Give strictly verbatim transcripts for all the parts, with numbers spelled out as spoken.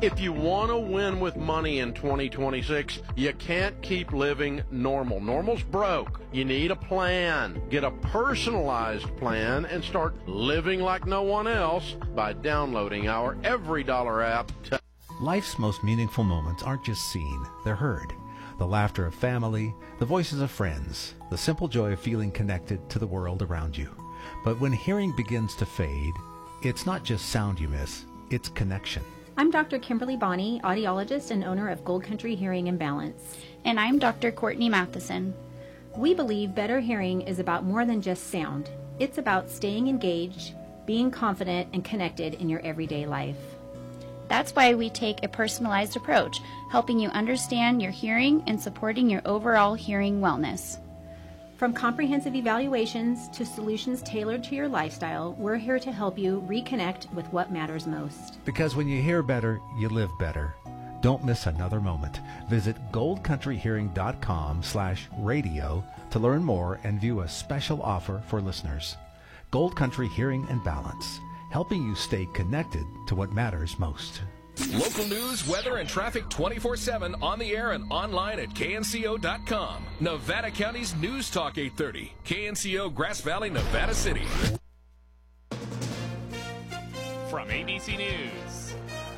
If you want to win with money in twenty twenty-six, you can't keep living normal. Normal's broke. You need a plan. Get a personalized plan and start living like no one else by downloading our Every Dollar app. To- Life's most meaningful moments aren't just seen, they're heard. The laughter of family, the voices of friends, the simple joy of feeling connected to the world around you. But when hearing begins to fade, it's not just sound you miss, it's connection. I'm Doctor Kimberly Bonney, audiologist and owner of Gold Country Hearing and Balance. And I'm Doctor Courtney Matheson. We believe better hearing is about more than just sound. It's about staying engaged, being confident, and connected in your everyday life. That's why we take a personalized approach, helping you understand your hearing and supporting your overall hearing wellness. From comprehensive evaluations to solutions tailored to your lifestyle, we're here to help you reconnect with what matters most. Because when you hear better, you live better. Don't miss another moment. Visit goldcountryhearing.com slash radio to learn more and view a special offer for listeners. Gold Country Hearing and Balance, helping you stay connected to what matters most. Local news, weather, and traffic twenty-four seven on the air and online at K N C O dot com. Nevada County's News Talk eight thirty. K N C O, Grass Valley, Nevada City. From A B C News,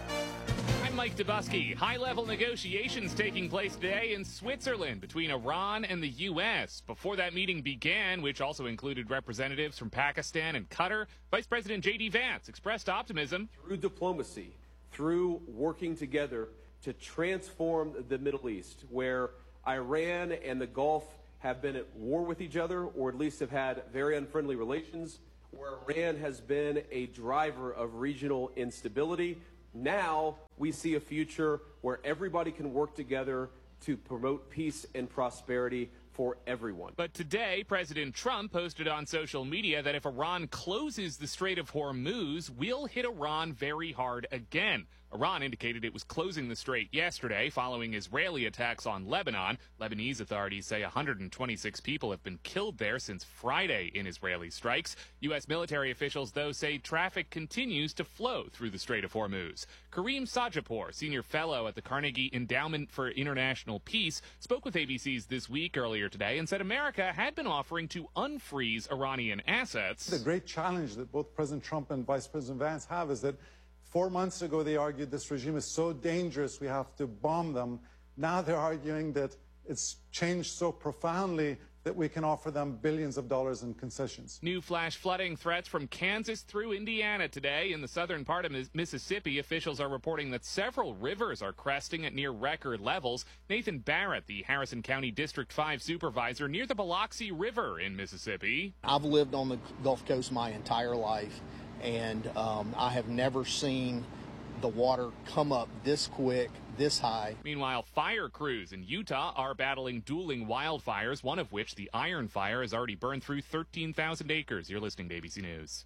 I'm Mike Dubusky. High-level negotiations taking place today in Switzerland between Iran and the U S. Before that meeting began, which also included representatives from Pakistan and Qatar, Vice President J D Vance expressed optimism. Through diplomacy, through working together to transform the Middle East, where Iran and the Gulf have been at war with each other, or at least have had very unfriendly relations, where Iran has been a driver of regional instability. Now we see a future where everybody can work together to promote peace and prosperity for everyone. But today, President Trump posted on social media that if Iran closes the Strait of Hormuz, we'll hit Iran very hard again. Iran indicated it was closing the strait yesterday following Israeli attacks on Lebanon. Lebanese authorities say one hundred twenty-six people have been killed there since Friday in Israeli strikes. U S military officials, though, say traffic continues to flow through the Strait of Hormuz. Kareem Sajapour, senior fellow at the Carnegie Endowment for International Peace, spoke with A B C's This Week earlier today and said America had been offering to unfreeze Iranian assets. The great challenge that both President Trump and Vice President Vance have is that four months ago they argued this regime is so dangerous we have to bomb them. Now they're arguing that it's changed so profoundly that we can offer them billions of dollars in concessions. New flash flooding threats from Kansas through Indiana today. In the southern part of Mississippi, officials are reporting that several rivers are cresting at near record levels. Nathan Barrett, the Harrison County District five supervisor near the Biloxi River in Mississippi. I've lived on the Gulf Coast my entire life, and um, I have never seen the water come up this quick, this high. Meanwhile, fire crews in Utah are battling dueling wildfires, one of which, the Iron Fire, has already burned through thirteen thousand acres. You're listening to A B C News.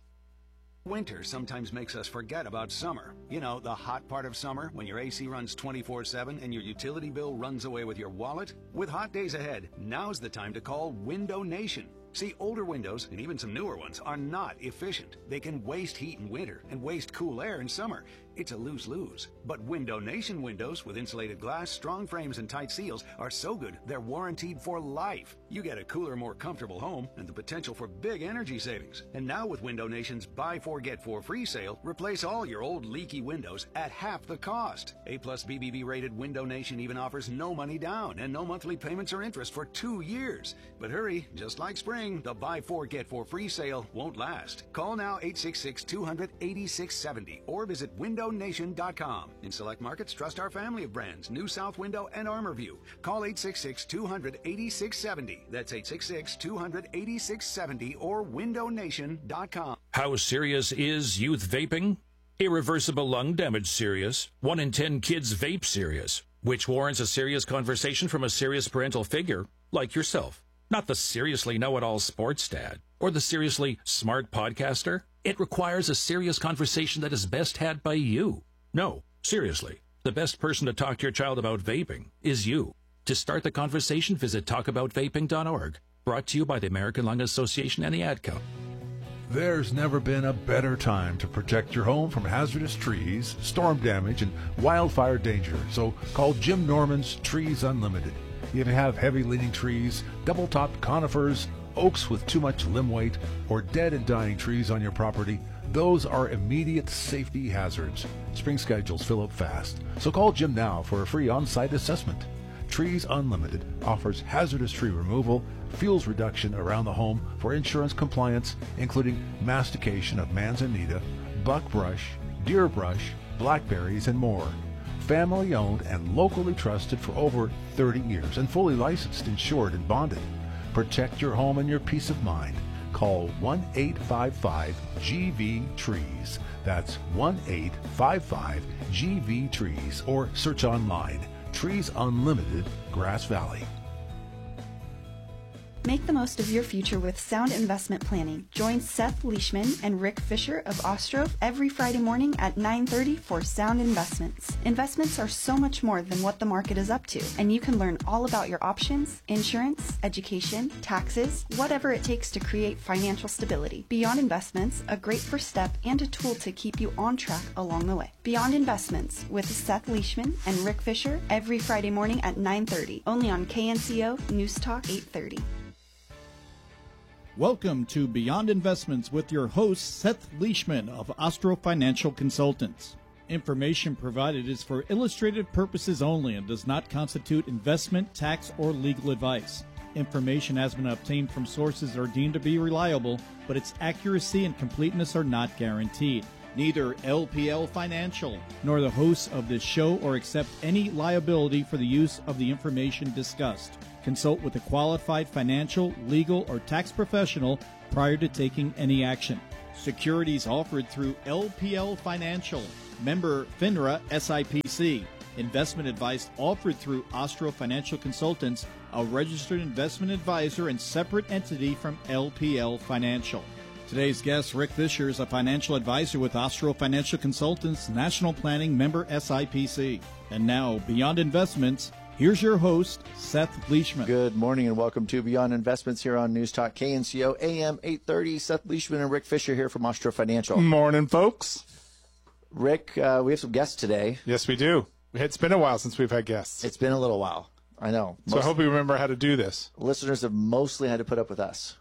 Winter sometimes makes us forget about summer. You know, the hot part of summer, when your A C runs twenty-four seven and your utility bill runs away with your wallet. With hot days ahead, now's the time to call Window Nation. See, older windows, and even some newer ones, are not efficient. They can waste heat in winter and waste cool air in summer. It's a lose-lose. But Window Nation windows with insulated glass, strong frames, and tight seals are so good they're warranted for life. You get a cooler, more comfortable home and the potential for big energy savings. And now with Window Nation's Buy Four Get Four Free sale, replace all your old leaky windows at half the cost. A plus B B B rated Window Nation even offers no money down and no monthly payments or interest for two years. But hurry, just like spring, the Buy Four Get Four Free sale won't last. Call now eight six six, two hundred, eighty-six seventy or visit window nation dot com. In select markets, trust our family of brands, New South Window and ArmorView. Call eight six six, two hundred, eighty-six seventy. That's eight six six, two hundred, eighty-six seventy or window nation dot com. How serious is youth vaping? Irreversible lung damage serious. One in ten kids vape serious, which warrants a serious conversation from a serious parental figure like yourself. Not the seriously know-it-all sports dad or the seriously smart podcaster. It requires a serious conversation that is best had by you. No, seriously, the best person to talk to your child about vaping is you. To start the conversation, visit talk about vaping dot org. Brought to you by the American Lung Association and the Ad Council. There's never been a better time to protect your home from hazardous trees, storm damage, and wildfire danger. So call Jim Norman's Trees Unlimited. If you have heavy-leaning trees, double-topped conifers, oaks with too much limb weight, or dead and dying trees on your property, those are immediate safety hazards. Spring schedules fill up fast, so call Jim now for a free on-site assessment. Trees Unlimited offers hazardous tree removal, fuels reduction around the home for insurance compliance, including mastication of manzanita, buckbrush, deer brush, blackberries, and more. Family owned and locally trusted for over thirty years and fully licensed, insured, and bonded. Protect your home and your peace of mind. Call one eight five five G V trees. That's one eight five five G V trees or search online. Trees Unlimited, Grass Valley. Make the most of your future with sound investment planning. Join Seth Leishman and Rick Fisher of Ostrov every Friday morning at nine thirty for Sound Investments. Investments are so much more than what the market is up to, and you can learn all about your options, insurance, education, taxes, whatever it takes to create financial stability. Beyond Investments, a great first step and a tool to keep you on track along the way. Beyond Investments with Seth Leishman and Rick Fisher every Friday morning at nine thirty, only on K N C O News Talk eight thirty. Welcome to Beyond Investments with your host, Seth Leishman of Ostro Financial Consultants. Information provided is for illustrative purposes only and does not constitute investment, tax, or legal advice. Information has been obtained from sources that are deemed to be reliable, but its accuracy and completeness are not guaranteed. Neither L P L Financial nor the hosts of this show or accept any liability for the use of the information discussed. Consult with a qualified financial, legal, or tax professional prior to taking any action. Securities offered through L P L Financial, member FINRA S I P C. Investment advice offered through Ostro Financial Consultants, a registered investment advisor and separate entity from L P L Financial. Today's guest, Rick Fisher, is a financial advisor with Ostro Financial Consultants, National Planning, member S I P C. And now, Beyond Investments, here's your host, Seth Leishman. Good morning and welcome to Beyond Investments here on News Talk K N C O A M eight thirty. Seth Leishman and Rick Fisher here from Ostro Financial. Morning, folks. Rick, uh, we have some guests today. Yes, we do. It's been a while since we've had guests. It's been a little while. I know. So Most I hope you remember how to do this. Listeners have mostly had to put up with us.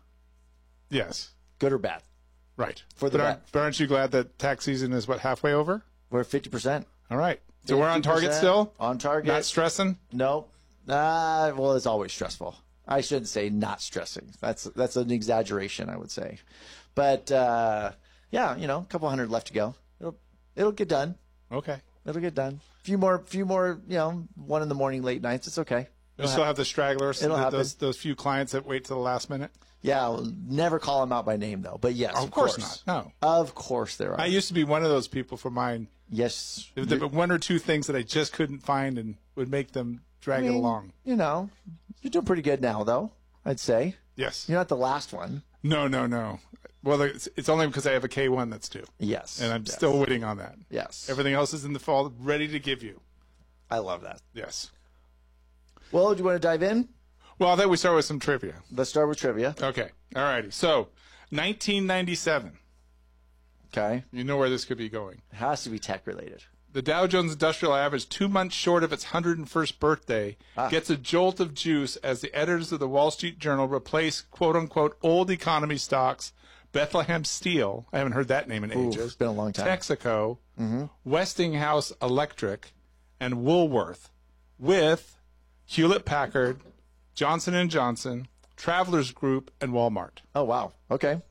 Yes. Good or bad. Right. For the but, aren't, but aren't you glad that tax season is, what, halfway over? We're at fifty percent. All right. So we're on target still? On target. Not stressing? No. Uh, well, it's always stressful. I shouldn't say not stressing. That's that's an exaggeration, I would say. But, uh, yeah, you know, a couple hundred left to go. It'll it'll get done. Okay. It'll get done. A few more, few more, you know, one in the morning, late nights. It's okay. You still have the stragglers, it'll the, those, those few clients that wait till the last minute? Yeah, I'll never call them out by name, though. But yes, oh, of, of course, course not. No. Of course there are. I used to be one of those people for mine. Yes. There were one or two things that I just couldn't find and would make them drag I mean, it along. You know, you're doing pretty good now, though, I'd say. Yes. You're not the last one. No, no, no. Well, it's, it's only because I have a K one that's due. Yes. And I'm yes. still waiting on that. Yes. Everything else is in the fall, ready to give you. I love that. Yes. Well, do you want to dive in? Well, I thought we start with some trivia. Let's start with trivia. Okay. All righty. So, nineteen ninety-seven. Okay. You know where this could be going. It has to be tech related. The Dow Jones Industrial Average, two months short of its one hundred first birthday, ah. gets a jolt of juice as the editors of the Wall Street Journal replace quote-unquote old economy stocks, Bethlehem Steel, I haven't heard that name in Ooh, ages. It's been a long time. Texaco, mm-hmm. Westinghouse Electric, and Woolworth, with Hewlett-Packard, Johnson and Johnson, Travelers Group, and Walmart. Oh, wow. Okay.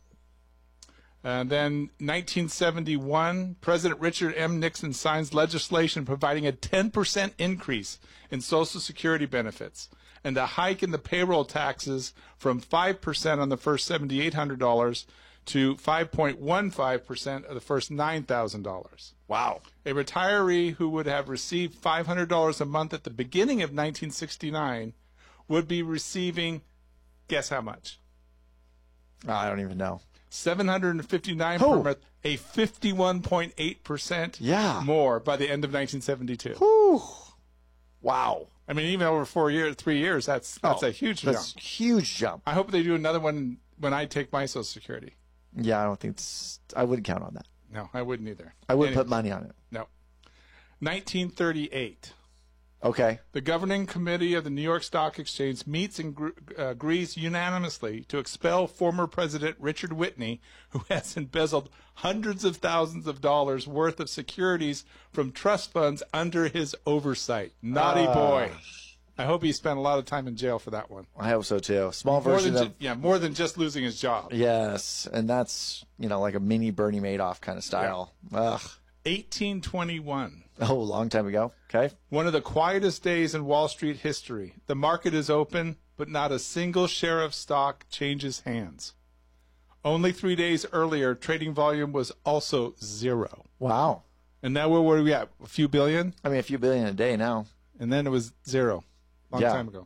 And then nineteen seventy-one, President Richard M. Nixon signs legislation providing a ten percent increase in Social Security benefits and a hike in the payroll taxes from five percent on the first seven thousand eight hundred dollars to five point one five percent of the first nine thousand dollars. Wow. A retiree who would have received five hundred dollars a month at the beginning of nineteen sixty-nine would be receiving, guess how much? Oh, I don't even know. seven hundred fifty-nine oh. per month, a fifty-one point eight percent yeah. more by the end of nineteen seventy-two. Whew. Wow. I mean, even over four years, three years, that's that's oh, a huge that's jump. huge jump. I hope they do another one when I take my Social Security. Yeah, I don't think it's, I wouldn't count on that. No, I wouldn't either. I wouldn't Anyway. put money on it. No. nineteen thirty-eight. Okay. The governing committee of the New York Stock Exchange meets and gr- uh, agrees unanimously to expel former President Richard Whitney, who has embezzled hundreds of thousands of dollars worth of securities from trust funds under his oversight. Naughty Ah. boy. I hope he spent a lot of time in jail for that one. I hope so too. Small More version than of ju- yeah, more than just losing his job. yes, and that's you know like a mini Bernie Madoff kind of style. Ugh. eighteen twenty-one. Oh, a long time ago. Okay. One of the quietest days in Wall Street history. The market is open, but not a single share of stock changes hands. Only three days earlier, trading volume was also zero. Wow. And now where were we at? A few billion? I mean, a few billion a day now. And then it was zero. Long Yeah. time ago.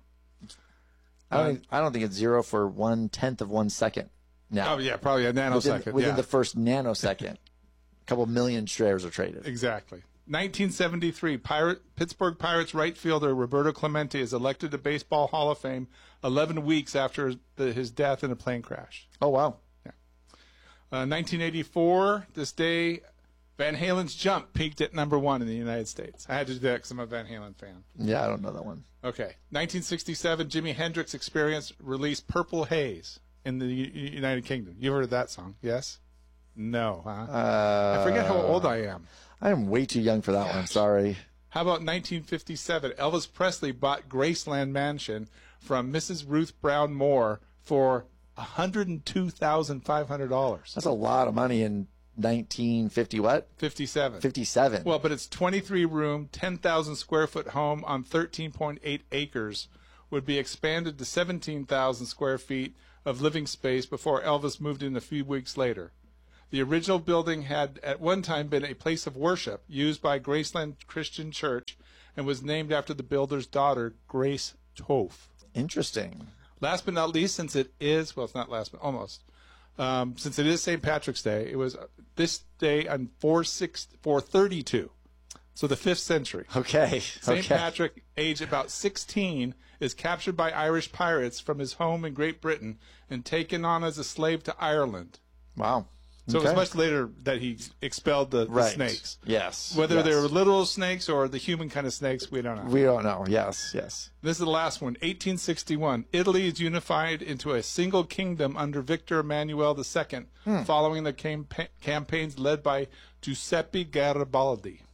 I don't. Uh, think, I don't think it's zero for one tenth of one second. Now. Oh, yeah, probably a nanosecond. Within, within yeah. the first nanosecond, a couple million shares are traded. Exactly. nineteen seventy-three, Pirate, Pittsburgh Pirates right fielder Roberto Clemente is elected to Baseball Hall of Fame eleven weeks after his, the, his death in a plane crash. Oh, wow. Yeah. Uh, nineteen eighty-four, this day, Van Halen's Jump peaked at number one in the United States. I had to do that because I'm a Van Halen fan. Yeah, I don't know that one. Okay. nineteen sixty-seven, Jimi Hendrix Experience released Purple Haze in the U- United Kingdom. You heard of that song? Yes? No, huh? Uh, I forget how old I am. I am way too young for that one. Sorry. How about nineteen fifty-seven? Elvis Presley bought Graceland Mansion from Missus Ruth Brown Moore for one hundred two thousand five hundred dollars. That's a lot of money in nineteen fifty. What? fifty-seven. fifty-seven. Well, but it's twenty-three room, ten thousand square foot home on thirteen point eight acres would be expanded to seventeen thousand square feet of living space before Elvis moved in a few weeks later. The original building had at one time been a place of worship used by Graceland Christian Church and was named after the builder's daughter, Grace Toth. Interesting. Last but not least, since it is, well, it's not last, but almost, um, since it is Saint Patrick's Day, it was this day on four thirty-two, so the fifth century. Okay. Saint okay. Patrick, aged about sixteen, is captured by Irish pirates from his home in Great Britain and taken on as a slave to Ireland. Wow. So Okay. it was much later that he expelled the, the Right. snakes. Yes. Whether yes. they were literal snakes or the human kind of snakes, we don't know. We don't know. Yes. Yes. This is the last one. eighteen sixty-one. Italy is unified into a single kingdom under Victor Emmanuel the Second, Hmm. following the campa- campaigns led by Giuseppe Garibaldi.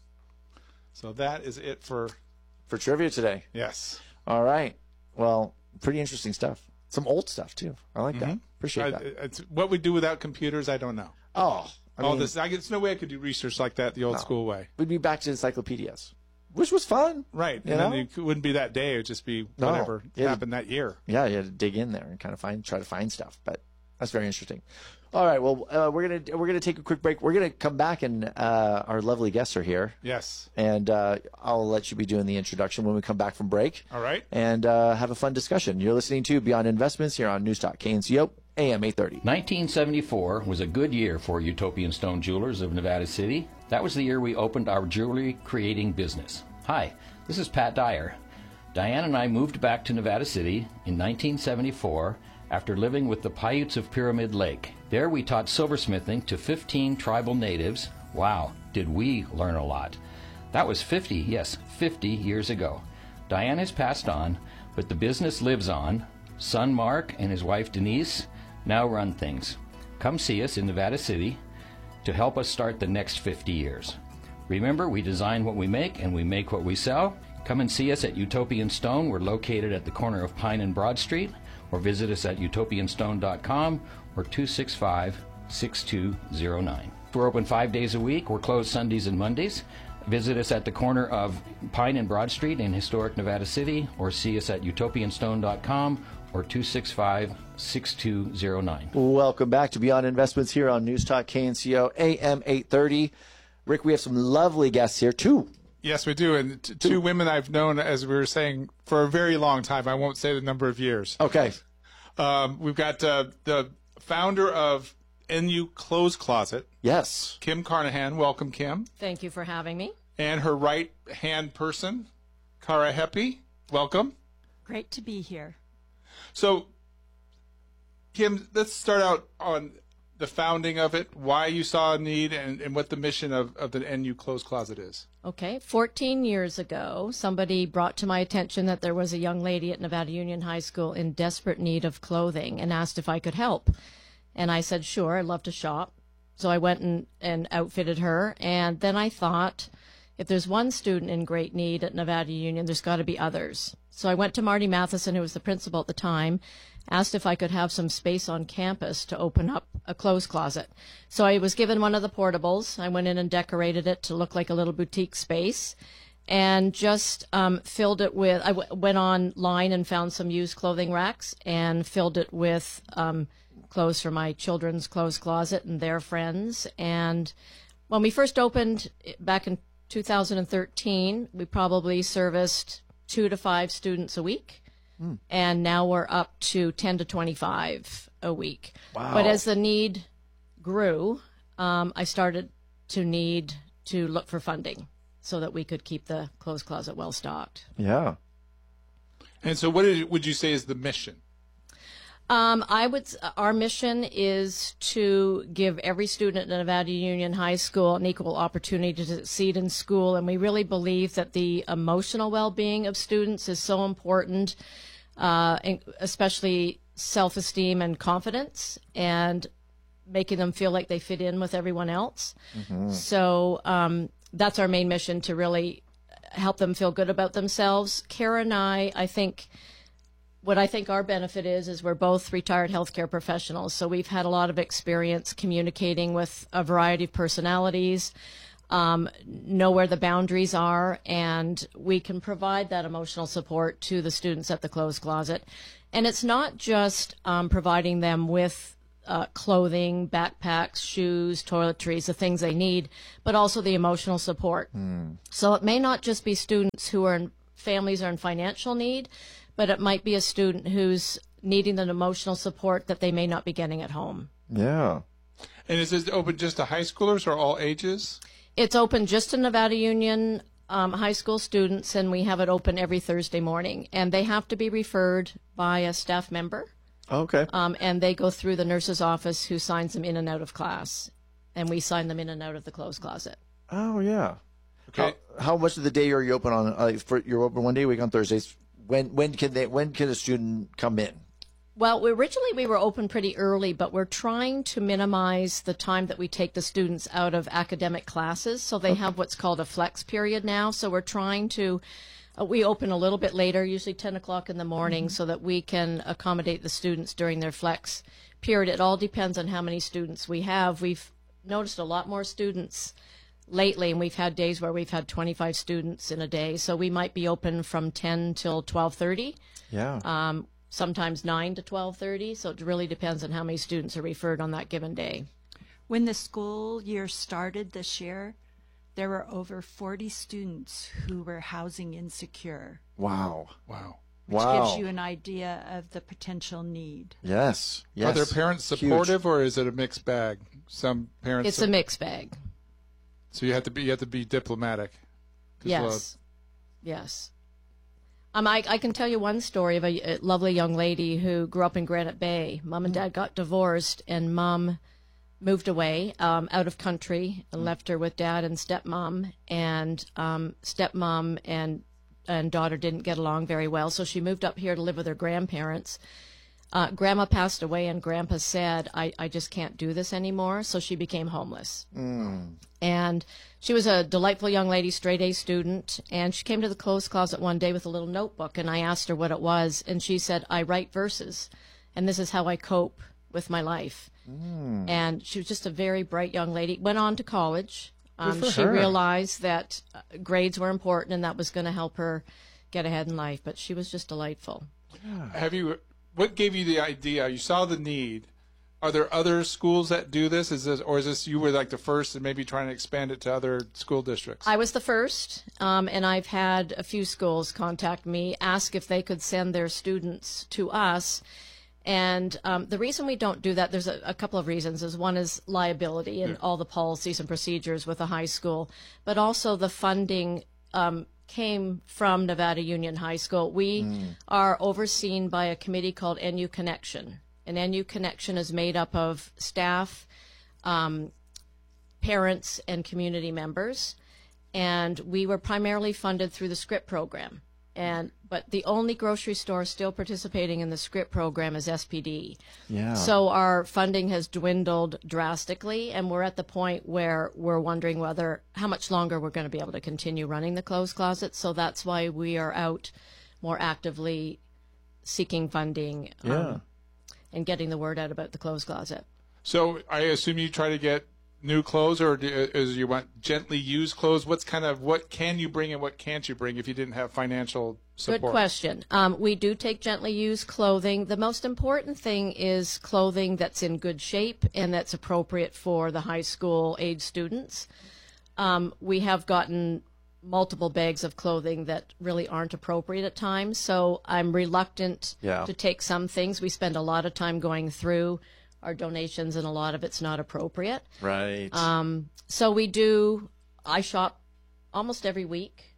So that is it for For trivia today. yes. All right. Well, pretty interesting stuff. Some old stuff too. I like that. Mhm. Appreciate I- that. It's, what we do without computers, I don't know. Oh, I All mean, this, I, there's no way I could do research like that the old No. school way. we'd be back to encyclopedias, which was fun. Right. You and know? then it wouldn't be that day. It would just be No. whatever Yeah. happened that year. Yeah, you had to dig in there and kind of find, try to find stuff. But that's very interesting. All right. Well, uh, we're gonna we're gonna take a quick break. We're gonna come back, and uh, our lovely guests are here. Yes. And uh, I'll let you be doing the introduction when we come back from break. All right. And uh, have a fun discussion. You're listening to Beyond Investments here on News Talk K N C O, A M eight thirty. nineteen seventy-four was a good year for Utopian Stone Jewelers of Nevada City. That was the year we opened our jewelry creating business. Hi, this is Pat Dyer. Diane and I moved back to Nevada City in nineteen seventy-four after living with the Paiutes of Pyramid Lake. There we taught silversmithing to fifteen tribal natives. Wow, did we learn a lot. That was fifty, yes, fifty years ago. Diane has passed on, but the business lives on. Son Mark and his wife Denise now run things. Come see us in Nevada City to help us start the next fifty years. Remember, we design what we make and we make what we sell. Come and see us at Utopian Stone. We're located at the corner of Pine and Broad Street, or visit us at utopian stone dot com or two six five, six two zero nine. We're open five days a week. We're closed Sundays and Mondays. Visit us at the corner of Pine and Broad Street in historic Nevada City, or see us at utopian stone dot com or two six five, six two zero nine. Welcome back to Beyond Investments here on News Talk K N C O, A M eight thirty. Rick, we have some lovely guests here, too. Yes, we do. And t- two women I've known, as we were saying, for a very long time. I won't say the number of years. Okay. Um, we've got uh, the founder of N U Clothes Closet. Yes. Kim Carnahan. Welcome, Kim. Thank you for having me. And her right-hand person, Cara Heppy. Welcome. Great to be here. So, Kim, let's start out on the founding of it, why you saw a need, and, and what the mission of, of the N U Clothes Closet is. Okay, fourteen years ago, somebody brought to my attention that there was a young lady at Nevada Union High School in desperate need of clothing and asked if I could help. And I said, sure, I'd love to shop. So I went and, and outfitted her. And then I thought, if there's one student in great need at Nevada Union, there's got to be others. So I went to Marty Matheson, who was the principal at the time, asked if I could have some space on campus to open up a clothes closet. So I was given one of the portables. I went in and decorated it to look like a little boutique space and just um, filled it with, I w- went online and found some used clothing racks and filled it with um, clothes for my children's clothes closet and their friends. And when we first opened back in two thousand thirteen, we probably serviced two to five students a week. Mm. And now we're up to ten to twenty-five a week. Wow. But as the need grew, um, I started to need to look for funding so that we could keep the clothes closet well stocked. Yeah. And so what is, would you say is the mission? Um, I would. Our mission is to give every student at Nevada Union High School an equal opportunity to succeed in school, and we really believe that the emotional well-being of students is so important, uh, especially self-esteem and confidence, and making them feel like they fit in with everyone else. Mm-hmm. So um, that's our main mission, to really help them feel good about themselves. Kara and I, I think. What I think our benefit is, is we're both retired healthcare professionals, so we've had a lot of experience communicating with a variety of personalities, um, know where the boundaries are, and we can provide that emotional support to the students at the clothes closet. And it's not just um, providing them with uh, clothing, backpacks, shoes, toiletries, the things they need, but also the emotional support. Mm. So it may not just be students who are in families are in financial need, but it might be a student who's needing an emotional support that they may not be getting at home. Yeah. And is this open just to high schoolers or all ages? It's open just to Nevada Union um, high school students, and we have it open every Thursday morning. And they have to be referred by a staff member. Okay. Um, and they go through the nurse's office, who signs them in and out of class. And we sign them in and out of the clothes closet. Oh, yeah. Okay. How, how much of the day are you open on? Uh, for, you're open one day a week on Thursdays. When when can they when can a student come in? Well, we, originally we were open pretty early, but we're trying to minimize the time that we take the students out of academic classes. So they okay. have what's called a flex period now. So we're trying to, uh, we open a little bit later, usually ten o'clock in the morning, mm-hmm. so that we can accommodate the students during their flex period. It all depends on how many students we have. We've noticed a lot more students lately, and we've had days where we've had twenty-five students in a day. So we might be open from ten till twelve thirty. Yeah. Um, sometimes nine to twelve thirty. So it really depends on how many students are referred on that given day. When the school year started this year, there were over forty students who were housing insecure. Wow. Wow. Which wow. gives you an idea of the potential need. Yes. Yes. Are their parents supportive, Huge. Or is it a mixed bag? Some parents. It's a mixed bag. So you have to be you have to be diplomatic. Yes, yes. Um, I, I can tell you one story of a, a lovely young lady who grew up in Granite Bay. Mom and Dad got divorced, and Mom moved away um, out of country and left her with Dad and stepmom. And um, stepmom and and daughter didn't get along very well, so she moved up here to live with her grandparents. Uh, Grandma passed away, and Grandpa said, I, I just can't do this anymore, so she became homeless. Mm. And she was a delightful young lady, straight-A student, and she came to the clothes closet one day with a little notebook, and I asked her what it was, and she said, I write verses, and this is how I cope with my life. Mm. And she was just a very bright young lady, went on to college. Um, she her. realized that uh, grades were important, and that was going to help her get ahead in life, but she was just delightful. Yeah. Have you... What gave you the idea? You saw the need. Are there other schools that do this? Is this, or is this you were like the first and maybe trying to expand it to other school districts? I was the first, um, and I've had a few schools contact me, ask if they could send their students to us. And um, the reason we don't do that, there's a, a couple of reasons. Is one is liability and yeah. all the policies and procedures with a high school, but also the funding um came from Nevada Union High School. We mm. are overseen by a committee called N U Connection, An N U connection is made up of staff, um, parents, and community members. And we were primarily funded through the SCRIP program. And but the only grocery store still participating in the SCRIP program is S P D. Yeah. So our funding has dwindled drastically, and we're at the point where we're wondering whether how much longer we're going to be able to continue running the clothes closet. So that's why we are out more actively seeking funding um, Yeah. and getting the word out about the clothes closet. So I assume you try to get new clothes, or do, is you want gently used clothes? What's kind of what can you bring and what can't you bring if you didn't have financial support? Good question. Um, we do take gently used clothing. The most important thing is clothing that's in good shape and that's appropriate for the high school age students. Um, we have gotten multiple bags of clothing that really aren't appropriate at times, so I'm reluctant Yeah. to take some things. We spend a lot of time going through our donations, and a lot of it's not appropriate. Right. Um, so we do, I shop almost every week.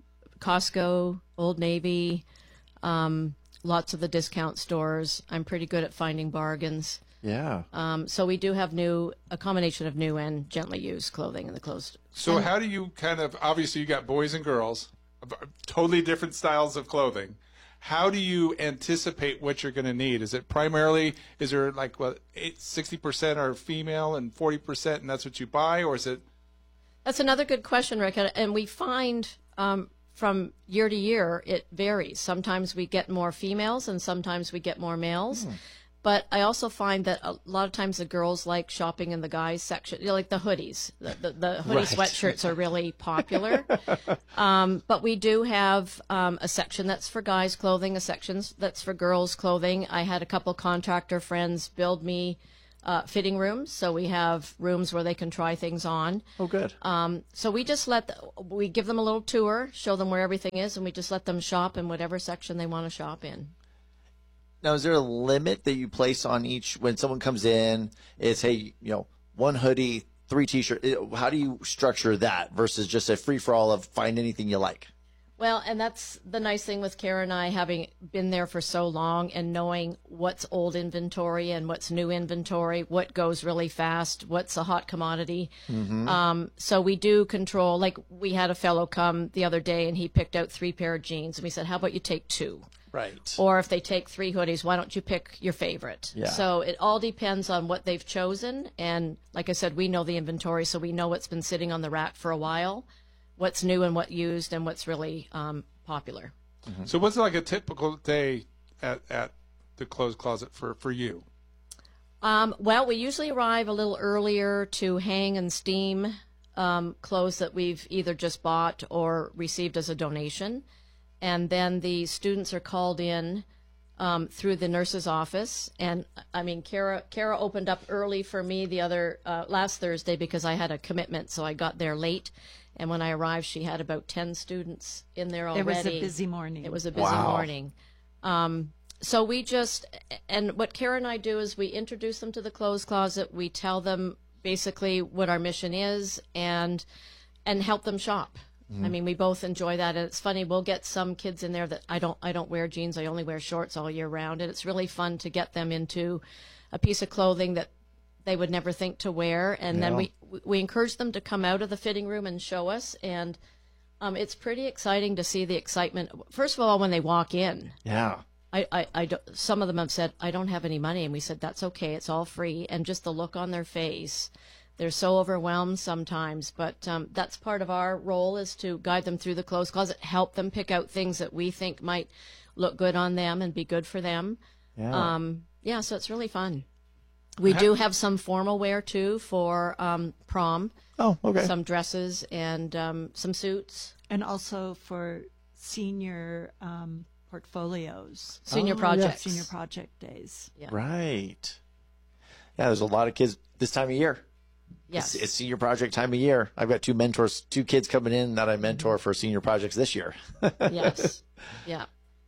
Costco, Old Navy, um, lots of the discount stores. I'm pretty good at finding bargains. Yeah. Um, so we do have new, a combination of new and gently used clothing in the closed. So and- how do you kind of, obviously you got boys and girls, totally different styles of clothing. How do you anticipate what you're going to need? Is it primarily, is there like, what, eight, sixty percent are female and forty percent and that's what you buy? Or is it? That's another good question, Rick. And we find um, from year to year, it varies. Sometimes we get more females and sometimes we get more males. Hmm. But I also find that a lot of times the girls like shopping in the guys section, you know, like the hoodies. The, the, the hoodie Right. sweatshirts are really popular. um, but we do have um, a section that's for guys' clothing, a section that's for girls' clothing. I had a couple contractor friends build me uh, fitting rooms, so we have rooms where they can try things on. Oh, good. Um, so we just let, the, we give them a little tour, show them where everything is, and we just let them shop in whatever section they want to shop in. Now, is there a limit that you place on each when someone comes in? It's, hey, you know, one hoodie, three T-shirts. How do you structure that versus just a free-for-all of find anything you like? Well, and that's the nice thing with Kara and I, having been there for so long and knowing what's old inventory and what's new inventory, what goes really fast, what's a hot commodity. Mm-hmm. Um, so we do control, like we had a fellow come the other day and he picked out three pair of jeans and we said, how about you take two? Right. Or if they take three hoodies, why don't you pick your favorite? Yeah. So it all depends on what they've chosen. And like I said, we know the inventory, so we know what's been sitting on the rack for a while, what's new and what used, and what's really um, popular. Mm-hmm. So what's like a typical day at, at the clothes closet for, for you? Um, well, we usually arrive a little earlier to hang and steam um, clothes that we've either just bought or received as a donation. And then the students are called in um, through the nurse's office. And I mean, Kara, Kara opened up early for me the other uh, last Thursday because I had a commitment, so I got there late. And when I arrived, she had about ten students in there already. It was a busy morning. It was a busy Wow. morning. Um, so we just, and what Kara and I do is we introduce them to the clothes closet. We tell them basically what our mission is and and help them shop. I mean, we both enjoy that, and it's funny. We'll get some kids in there that I don't. I don't wear jeans. I only wear shorts all year round, and it's really fun to get them into a piece of clothing that they would never think to wear. And then Yeah. we we encourage them to come out of the fitting room and show us, and um, it's pretty exciting to see the excitement. First of all, when they walk in, Yeah. I, I, I don't, some of them have said, I don't have any money, and we said that's okay. It's all free, and just the look on their face. They're so overwhelmed sometimes, but um, that's part of our role is to guide them through the clothes closet, help them pick out things that we think might look good on them and be good for them. Yeah. Um, yeah, so it's really fun. We do have some formal wear, too, for um, prom. Oh, okay. Some dresses and um, some suits. And also for senior um, portfolios. Senior Oh, projects. Senior project days. Yeah. Right. Yeah, there's a lot of kids this time of year. Yes. It's, it's senior project time of year. I've got two mentors, two kids coming in that I mentor for senior projects this year. Yes. Yeah.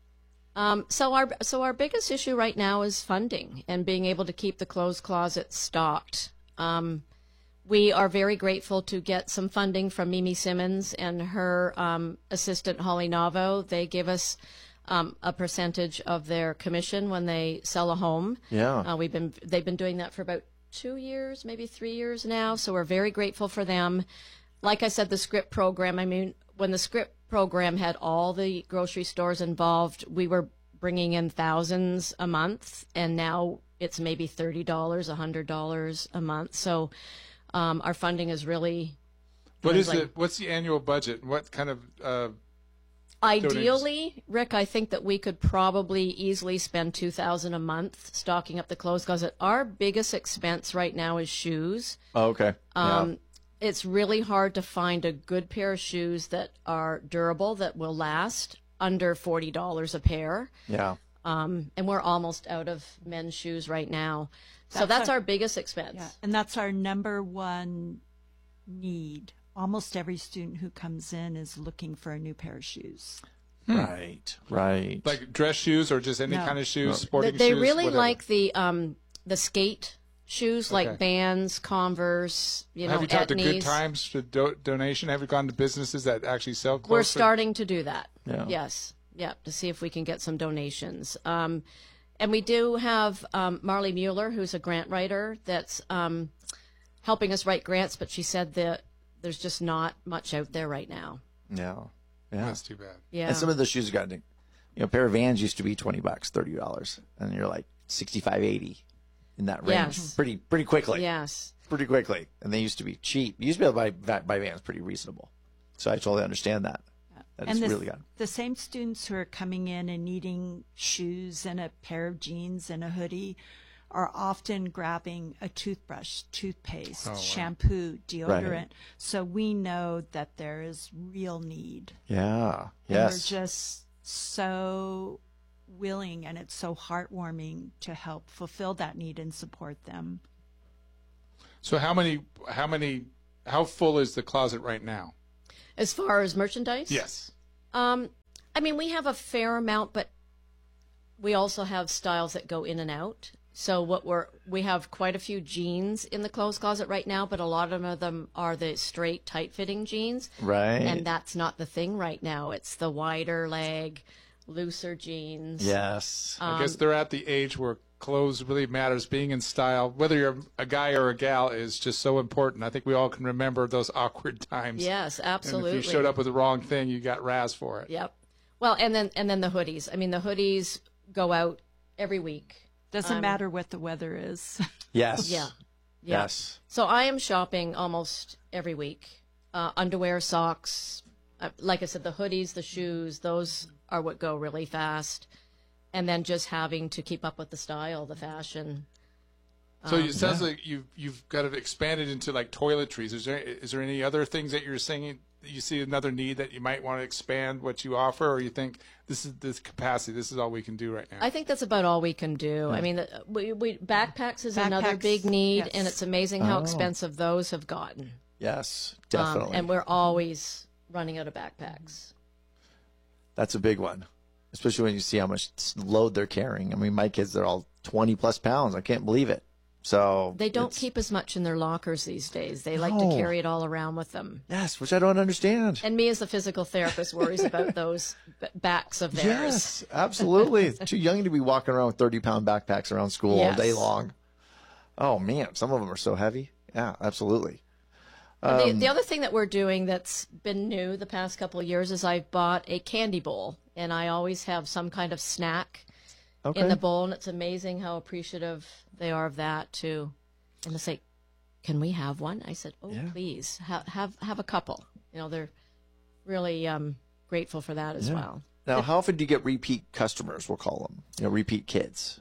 Um, so our so our biggest issue right now is funding and being able to keep the clothes closet stocked. Um, we are very grateful to get some funding from Mimi Simmons and her um, assistant Holly Navo. They give us um, a percentage of their commission when they sell a home. Yeah. Uh, we've been they've been doing that for about two years, maybe three years now. So we're very grateful for them. Like I said, the Script program. I mean, when the Script program had all the grocery stores involved, we were bringing in thousands a month, and now it's maybe thirty dollars, one hundred dollars a month. So um, our funding is really. What is like, it? What's the annual budget? What kind of? Uh, Ideally, Rick, I think that we could probably easily spend two thousand dollars a month stocking up the clothes closet. Our biggest expense right now is shoes. Oh, okay. Um, yeah. It's really hard to find a good pair of shoes that are durable, that will last, under forty dollars a pair. Yeah. Um, and we're almost out of men's shoes right now. So That's that's our- our biggest expense. Yeah, and that's our number one need. Almost every student who comes in is looking for a new pair of shoes. Hmm. Right, right. Like dress shoes or just any No. kind of shoes, No. sporting They, they shoes? really whatever. like the um, the skate shoes, like Okay. Vans, Converse, you know, Have you talked to Good Etnies. Times for do- donation? Have you gone to businesses that actually sell clothes? We're for- starting to do that. Yeah. Yes. Yeah. To see if we can get some donations. Um, and we do have um, Marley Mueller, who's a grant writer, that's um, helping us write grants. But she said that there's just not much out there right now. Yeah. Yeah. That's too bad. Yeah. And some of those shoes got, you know, a pair of Vans used to be twenty bucks, thirty dollars, and you're like sixty-five, eighty in that range, Yes. pretty pretty quickly. Yes. Pretty quickly, and they used to be cheap. You used to be able to buy buy Vans pretty reasonable. So I totally understand that. That and is the, really good. the same students who are coming in and needing shoes and a pair of jeans and a hoodie are often grabbing a toothbrush, toothpaste, Oh, wow. shampoo, deodorant. Right. So we know that there is real need. Yeah. And Yes. we're just so willing, and it's so heartwarming to help fulfill that need and support them. So how many? How many? How full is the closet right now? As far as merchandise? Yes. Um, I mean, we have a fair amount, but we also have styles that go in and out. So what we're we have quite a few jeans in the clothes closet right now, but a lot of them are the straight, tight-fitting jeans. Right. And that's not the thing right now. It's the wider leg, looser jeans. Yes. I guess they're at the age where clothes really matters. Being in style, whether you're a guy or a gal, is just so important. I think we all can remember those awkward times. Yes, absolutely. And if you showed up with the wrong thing, you got razzed for it. Yep. Well, and then and then the hoodies. I mean, the hoodies go out every week. Doesn't Um, matter what the weather is. Yes. Yeah. Yeah. Yes. So I am shopping almost every week. Uh, underwear, socks. Uh, like I said, the hoodies, the shoes, those are what go really fast. And then just having to keep up with the style, the fashion. So Um, it sounds like you've you've got it expanded into like toiletries. Is there is there any other things that you're saying you see another need that you might want to expand what you offer, or you think this is this capacity, this is all we can do right now? I think that's about all we can do. I mean, the, we, we, backpacks is another Backpacks, big need, yes. and it's amazing how Oh. expensive those have gotten. Yes. Um, Definitely. and we're always running out of backpacks. That's a big one, especially when you see how much load they're carrying. I mean, my kids, they're all twenty plus pounds. I can't believe it. So They don't it's- keep as much in their lockers these days. They like No. to carry it all around with them. Yes, which I don't understand. And me as the physical therapist worries about those b- backs of theirs. Yes, absolutely. Too young to be walking around with thirty pound backpacks around school all day Yes. long. Oh man, some of them are so heavy. Yeah, absolutely. And the, Um, the other thing that we're doing that's been new the past couple of years is I've bought a candy bowl, and I always have some kind of snack Okay. in the bowl, and it's amazing how appreciative they are of that too. And they say, "Can we have one?" I said, "Oh, Yeah. please, have have have a couple." You know, they're really um, grateful for that as Yeah. well. Now, how often do you get repeat customers? We'll call them, you know, repeat kids.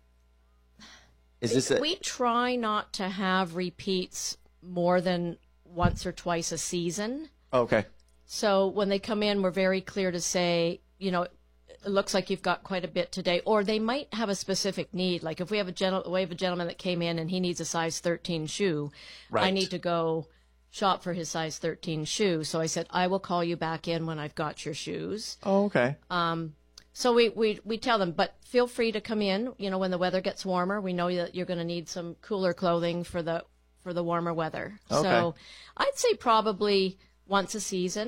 Is this a, we try not to have repeats more than once or twice a season. okay? So when they come in, we're very clear to say, you know, it looks like you've got quite a bit today, or they might have a specific need. Like if we have a gen- we have a gentleman that came in and he needs a size thirteen shoe, I Right. need to go shop for his size thirteen shoe. So I said, I will call you back in when I've got your shoes. Oh, okay. Um, so we, we, we tell them, but feel free to come in, you know, when the weather gets warmer. We know that you're going to need some cooler clothing for the for the warmer weather. Okay. So I'd say probably once a season.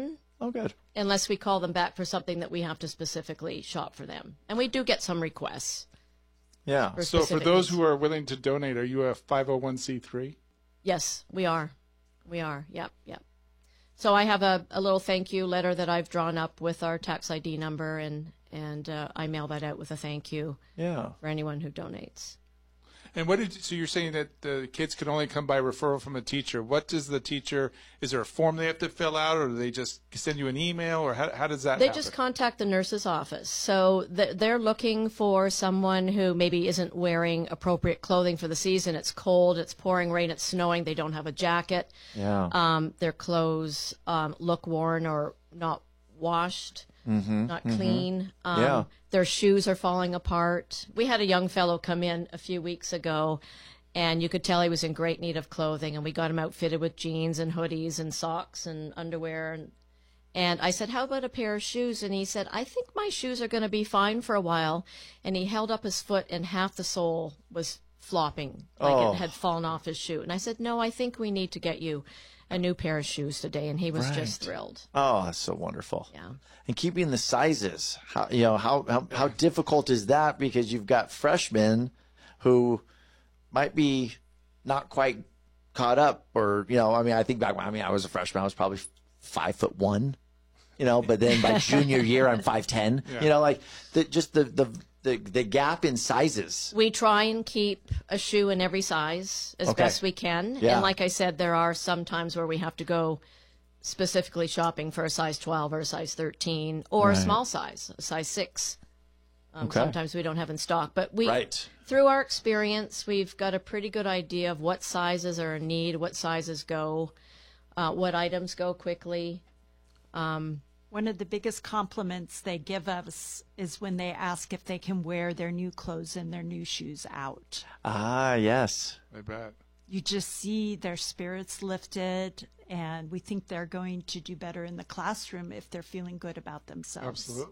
Oh, good. Unless we call them back for something that we have to specifically shop for them. And we do get some requests. Yeah. For So for specific those needs. who are willing to donate, are you a five oh one c three? Yes, we are. We are. Yep, yep. So I have a, a little thank you letter that I've drawn up with our tax I D number, and, and uh, I mail that out with a thank you Yeah. for anyone who donates. And what did you, so you're saying that the kids can only come by referral from a teacher. What does the teacher, is there a form they have to fill out, or do they just send you an email, or how, how does that They happen? just contact the nurse's office. So th- they're looking for someone who maybe isn't wearing appropriate clothing for the season. It's cold, it's pouring rain, it's snowing, they don't have a jacket. Yeah. Um, their clothes um, look worn or not washed, Mm-hmm, not mm-hmm. clean. Um, Yeah. Their shoes are falling apart. We had a young fellow come in a few weeks ago, and you could tell he was in great need of clothing, and we got him outfitted with jeans and hoodies and socks and underwear. And, and I said, how about a pair of shoes? And he said, I think my shoes are going to be fine for a while. And he held up his foot, and half the sole was flopping, like Oh. it had fallen off his shoe. And I said, no, I think we need to get you a new pair of shoes today. And he was Right. just thrilled. Oh, that's so wonderful. Yeah. And keeping the sizes, how you know how, how how difficult is that? Because you've got freshmen who might be not quite caught up, or you know, I mean, I think back when I mean I was a freshman, I was probably five foot one, you know, but then by junior year I'm five ten. Yeah. You know, like the just the the the the gap in sizes. We try and keep a shoe in every size as Okay. best we can. Yeah. And like I said, there are some times where we have to go specifically shopping for a size twelve or a size thirteen or Right. a small size, a size six. Um, Okay. Sometimes we don't have in stock. But we, Right. through our experience, we've got a pretty good idea of what sizes are in need, what sizes go, uh, what items go quickly. Um, One of the biggest compliments they give us is when they ask if they can wear their new clothes and their new shoes out. Ah, yes. I bet. You just see their spirits lifted, and we think they're going to do better in the classroom if they're feeling good about themselves. Absolutely.